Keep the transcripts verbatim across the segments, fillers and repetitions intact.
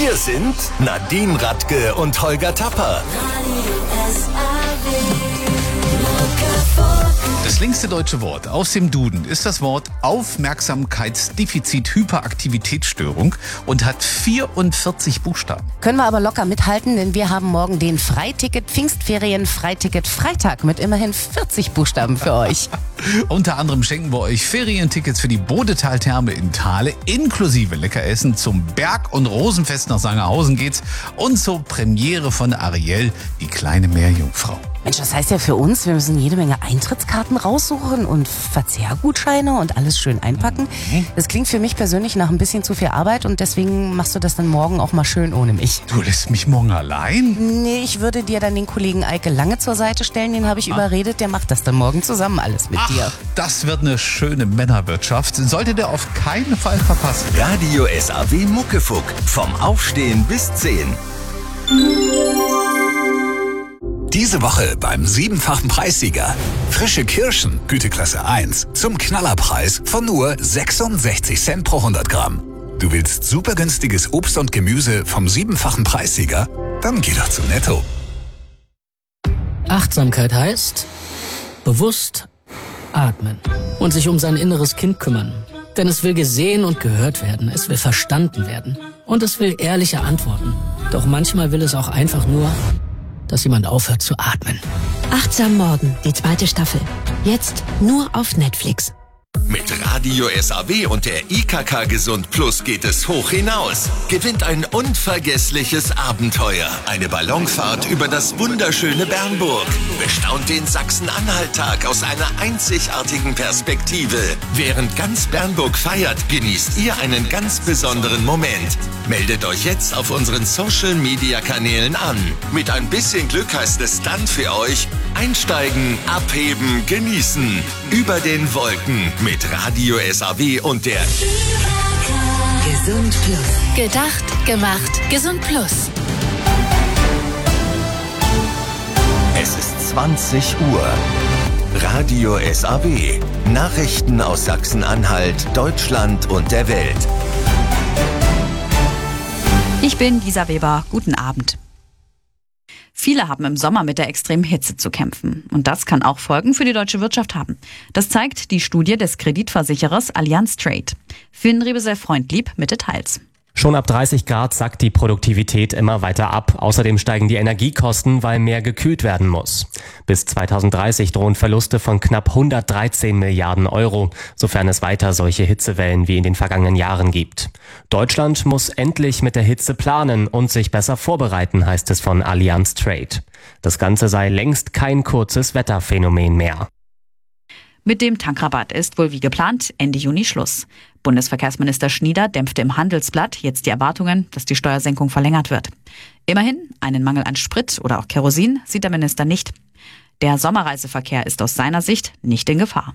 Hier sind Nadine Radke und Holger Tapper. Das längste deutsche Wort aus dem Duden ist das Wort Aufmerksamkeitsdefizit-Hyperaktivitätsstörung und hat vierundvierzig Buchstaben. Können wir aber locker mithalten, denn wir haben morgen den Freiticket Pfingstferien Freiticket Freitag mit immerhin vierzig Buchstaben für euch. Unter anderem schenken wir euch Ferientickets für die Bodetal-Therme in Thale, inklusive Leckeressen. Zum Berg- und Rosenfest nach Sangerhausen geht's und zur Premiere von Ariel, die kleine Meerjungfrau. Mensch, das heißt ja für uns, wir müssen jede Menge Eintrittskarten raussuchen und Verzehrgutscheine und alles schön einpacken. Das klingt für mich persönlich nach ein bisschen zu viel Arbeit und deswegen machst du das dann morgen auch mal schön ohne mich. Du lässt mich morgen allein? Nee, ich würde dir dann den Kollegen Eike Lange zur Seite stellen, den habe ich ah. überredet, der macht das dann morgen zusammen alles mit Ach, dir. Das wird eine schöne Männerwirtschaft, solltet ihr auf keinen Fall verpassen. Radio S A W Muckefuck, vom Aufstehen bis zehn. Diese Woche beim siebenfachen Preissieger. Frische Kirschen, Güteklasse eins, zum Knallerpreis von nur sechsundsechzig Cent pro hundert Gramm. Du willst super günstiges Obst und Gemüse vom siebenfachen Preissieger? Dann geh doch zu Netto. Achtsamkeit heißt bewusst atmen und sich um sein inneres Kind kümmern. Denn es will gesehen und gehört werden, es will verstanden werden und es will ehrliche Antworten. Doch manchmal will es auch einfach nur, dass jemand aufhört zu atmen. Achtsam Morgen, die zweite Staffel. Jetzt nur auf Netflix. Mit Radio S A W und der I K K Gesund Plus geht es hoch hinaus. Gewinnt ein unvergessliches Abenteuer. Eine Ballonfahrt über das wunderschöne Bernburg. Bestaunt den Sachsen-Anhalt-Tag aus einer einzigartigen Perspektive. Während ganz Bernburg feiert, genießt ihr einen ganz besonderen Moment. Meldet euch jetzt auf unseren Social-Media-Kanälen an. Mit ein bisschen Glück heißt es dann für euch: einsteigen, abheben, genießen. Über den Wolken mit Radio S A W und der Gesund Plus. Gedacht, gemacht, Gesund Plus. Es ist zwanzig Uhr. Radio S A W. Nachrichten aus Sachsen-Anhalt, Deutschland und der Welt. Ich bin Lisa Weber. Guten Abend. Viele haben im Sommer mit der extremen Hitze zu kämpfen. Und das kann auch Folgen für die deutsche Wirtschaft haben. Das zeigt die Studie des Kreditversicherers Allianz Trade. Finn Rebesel-Freundlieb mit Details. Schon ab dreißig Grad sackt die Produktivität immer weiter ab. Außerdem steigen die Energiekosten, weil mehr gekühlt werden muss. Bis zweitausenddreißig drohen Verluste von knapp hundertdreizehn Milliarden Euro, sofern es weiter solche Hitzewellen wie in den vergangenen Jahren gibt. Deutschland muss endlich mit der Hitze planen und sich besser vorbereiten, heißt es von Allianz Trade. Das Ganze sei längst kein kurzes Wetterphänomen mehr. Mit dem Tankrabatt ist wohl wie geplant Ende Juni Schluss. Bundesverkehrsminister Schnieder dämpfte im Handelsblatt jetzt die Erwartungen, dass die Steuersenkung verlängert wird. Immerhin, einen Mangel an Sprit oder auch Kerosin sieht der Minister nicht. Der Sommerreiseverkehr ist aus seiner Sicht nicht in Gefahr.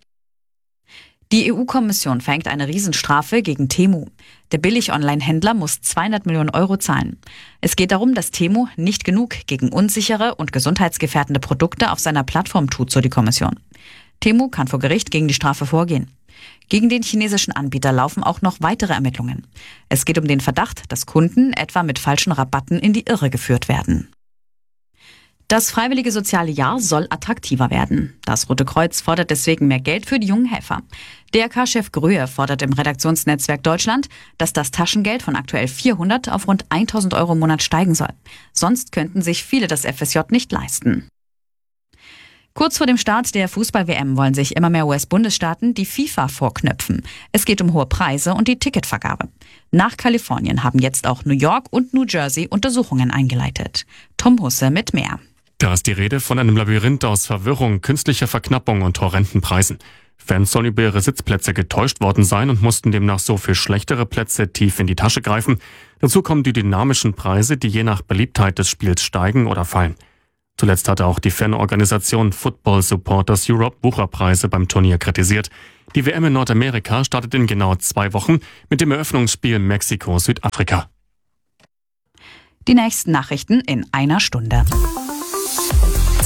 Die E U-Kommission verhängt eine Riesenstrafe gegen Temu. Der Billig-Online-Händler muss zweihundert Millionen Euro zahlen. Es geht darum, dass Temu nicht genug gegen unsichere und gesundheitsgefährdende Produkte auf seiner Plattform tut, so die Kommission. Temu kann vor Gericht gegen die Strafe vorgehen. Gegen den chinesischen Anbieter laufen auch noch weitere Ermittlungen. Es geht um den Verdacht, dass Kunden etwa mit falschen Rabatten in die Irre geführt werden. Das freiwillige soziale Jahr soll attraktiver werden. Das Rote Kreuz fordert deswegen mehr Geld für die jungen Helfer. D R K-Chef Gröhe fordert im Redaktionsnetzwerk Deutschland, dass das Taschengeld von aktuell vierhundert auf rund tausend Euro im Monat steigen soll. Sonst könnten sich viele das F S J nicht leisten. Kurz vor dem Start der Fußball-W M wollen sich immer mehr U S-Bundesstaaten die FIFA vorknöpfen. Es geht um hohe Preise und die Ticketvergabe. Nach Kalifornien haben jetzt auch New York und New Jersey Untersuchungen eingeleitet. Tom Husse mit mehr. Da ist die Rede von einem Labyrinth aus Verwirrung, künstlicher Verknappung und horrenden Preisen. Fans sollen über ihre Sitzplätze getäuscht worden sein und mussten demnach so für schlechtere Plätze tief in die Tasche greifen. Dazu kommen die dynamischen Preise, die je nach Beliebtheit des Spiels steigen oder fallen. Zuletzt hatte auch die Fanorganisation Football Supporters Europe Bucherpreise beim Turnier kritisiert. Die W M in Nordamerika startet in genau zwei Wochen mit dem Eröffnungsspiel Mexiko-Südafrika. Die nächsten Nachrichten in einer Stunde.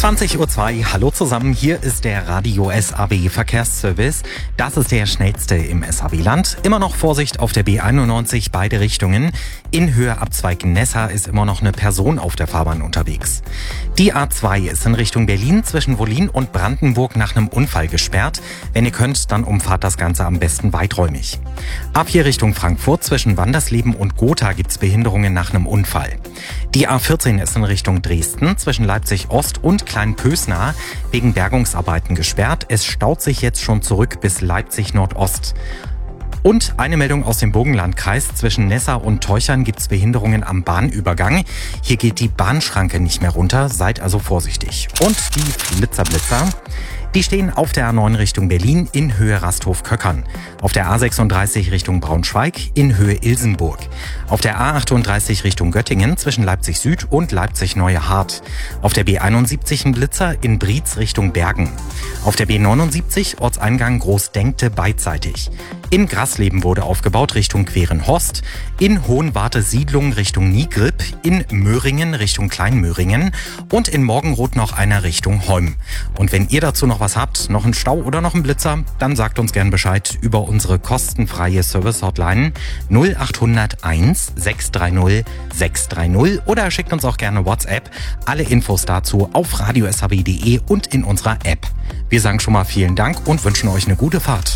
zwanzig Uhr zwei, hallo zusammen, hier ist der Radio S A B Verkehrsservice. Das ist der schnellste im S A B-Land. Immer noch Vorsicht auf der B einundneunzig, beide Richtungen. In Höhe Abzweig Nessa ist immer noch eine Person auf der Fahrbahn unterwegs. Die A zwei ist in Richtung Berlin zwischen Wollin und Brandenburg nach einem Unfall gesperrt. Wenn ihr könnt, dann umfahrt das Ganze am besten weiträumig. A vier Richtung Frankfurt zwischen Wandersleben und Gotha gibt's Behinderungen nach einem Unfall. Die A vierzehn ist in Richtung Dresden zwischen Leipzig Ost und Kleinpösna wegen Bergungsarbeiten gesperrt. Es staut sich jetzt schon zurück bis Leipzig Nordost. Und eine Meldung aus dem Burgenlandkreis. Zwischen Nessa und Teuchern gibt's Behinderungen am Bahnübergang. Hier geht die Bahnschranke nicht mehr runter. Seid also vorsichtig. Und die Blitzerblitzer. Die stehen auf der A neun Richtung Berlin in Höhe Rasthof-Köckern. Auf der A sechsunddreißig Richtung Braunschweig in Höhe Ilsenburg. Auf der A achtunddreißig Richtung Göttingen zwischen Leipzig Süd und Leipzig Neue Hart. Auf der B einundsiebzig ein Blitzer in Brietz Richtung Bergen. Auf der B neunundsiebzig Ortseingang Großdenkte beidseitig. In Grasleben wurde aufgebaut Richtung Querenhorst. In Hohenwarte Siedlung Richtung Niegrip. In Möhringen Richtung Kleinmöhringen. Und in Morgenroth noch einer Richtung Holm. Und wenn ihr dazu noch was habt, noch einen Stau oder noch einen Blitzer, dann sagt uns gern Bescheid über unsere kostenfreie Service-Hotline null acht null null eins sechs drei null sechs drei null oder schickt uns auch gerne WhatsApp. Alle Infos dazu auf radio s h b punkt d e und in unserer App. Wir sagen schon mal vielen Dank und wünschen euch eine gute Fahrt.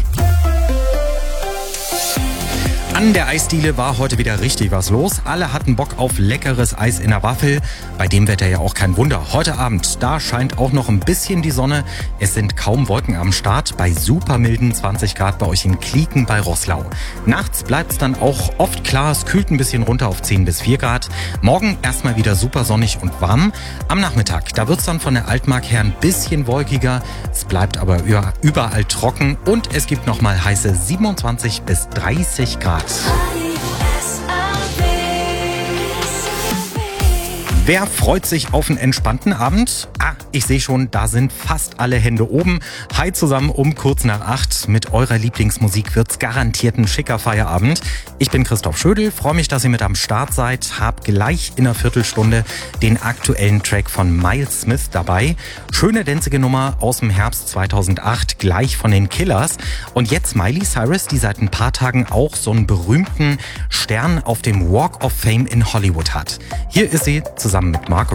An der Eisdiele war heute wieder richtig was los. Alle hatten Bock auf leckeres Eis in der Waffel. Bei dem Wetter ja auch kein Wunder. Heute Abend, da scheint auch noch ein bisschen die Sonne. Es sind kaum Wolken am Start. Bei super milden zwanzig Grad bei euch in Klieken bei Roßlau. Nachts bleibt's dann auch oft klar. Es kühlt ein bisschen runter auf zehn bis vier Grad. Morgen erstmal wieder super sonnig und warm. Am Nachmittag, da wird's dann von der Altmark her ein bisschen wolkiger. Es bleibt aber überall trocken und es gibt nochmal heiße siebenundzwanzig bis dreißig Grad. Wer freut sich auf einen entspannten Abend? Ah, ich sehe schon, da sind fast alle Hände oben. Hi zusammen um kurz nach acht. Mit eurer Lieblingsmusik wird's garantiert ein schicker Feierabend. Ich bin Christoph Schödel, freue mich, dass ihr mit am Start seid. Hab gleich in einer Viertelstunde den aktuellen Track von Miles Smith dabei. Schöne dänzige Nummer aus dem Herbst zweitausendacht, gleich von den Killers. Und jetzt Miley Cyrus, die seit ein paar Tagen auch so einen berühmten Stern auf dem Walk of Fame in Hollywood hat. Hier ist sie zusammen mit Mark